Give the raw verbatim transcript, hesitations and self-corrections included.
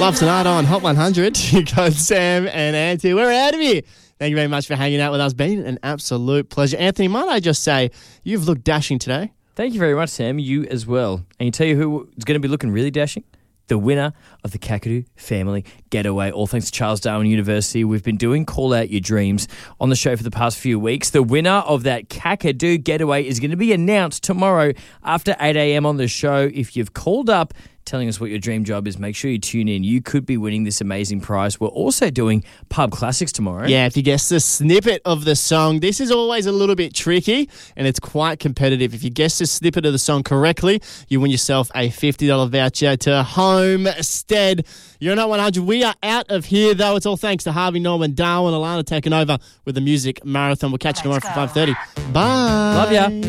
Love Sonata on Hot one hundred. You got Sam and Anthony. We're out of here. Thank you very much for hanging out with us. Been an absolute pleasure. Anthony, might I just say, you've looked dashing today. Thank you very much, Sam. You as well. And you tell you who is going to be looking really dashing? The winner of the Kakadu Family Getaway. All thanks to Charles Darwin University. We've been doing Call Out Your Dreams on the show for the past few weeks. The winner of that Kakadu Getaway is going to be announced tomorrow after eight a.m. on the show. If you've called up telling us what your dream job is, make sure you tune in. You could be winning this amazing prize. We're also doing Pub Classics tomorrow. Yeah, if you guess the snippet of the song, this is always a little bit tricky and it's quite competitive. If you guess the snippet of the song correctly, you win yourself a fifty dollars voucher to Homestead. You're not one hundred. We are out of here, though. It's all thanks to Harvey, Norman, Darwin, Alana taking over with the Music Marathon. We'll catch you tomorrow for five thirty. Bye. Love ya.